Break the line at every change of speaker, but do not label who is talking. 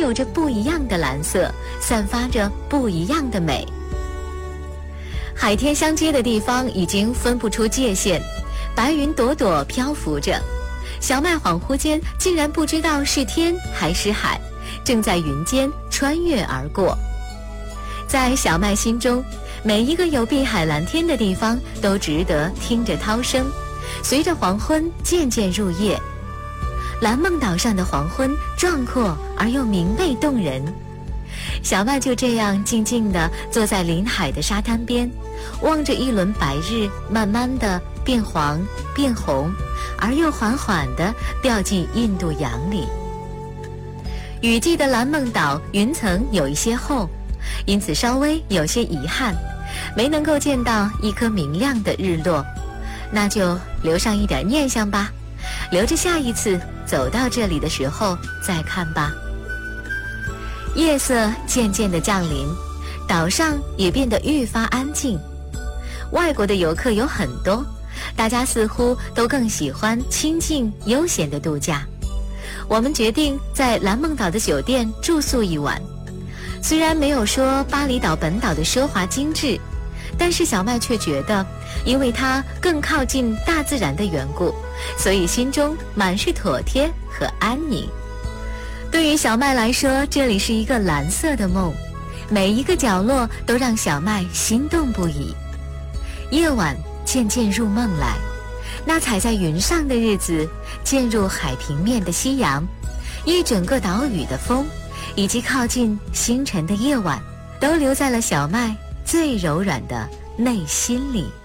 有着不一样的蓝色，散发着不一样的美。海天相接的地方已经分不出界限，白云朵朵漂浮着，小麦恍惚间竟然不知道是天还是海，正在云间穿越而过。在小麦心中，每一个有碧海蓝天的地方都值得听着涛声，随着黄昏渐渐入夜。蓝梦岛上的黄昏壮阔而又明媚动人，小麦就这样静静地坐在临海的沙滩边，望着一轮白日慢慢地变黄变红，而又缓缓地掉进印度洋里。雨季的蓝梦岛云层有一些厚，因此稍微有些遗憾，没能够见到一颗明亮的日落，那就留上一点念想吧，留着下一次走到这里的时候再看吧。夜色渐渐地降临，岛上也变得愈发安静。外国的游客有很多，大家似乎都更喜欢清静悠闲的度假。我们决定在蓝梦岛的酒店住宿一晚，虽然没有说巴厘岛本岛的奢华精致，但是小麦却觉得，因为它更靠近大自然的缘故，所以心中满是妥帖和安宁。对于小麦来说，这里是一个蓝色的梦，每一个角落都让小麦心动不已。夜晚渐渐入梦来，那踩在云上的日子，渐入海平面的夕阳，一整个岛屿的风，以及靠近星辰的夜晚，都留在了小麦最柔软的内心里。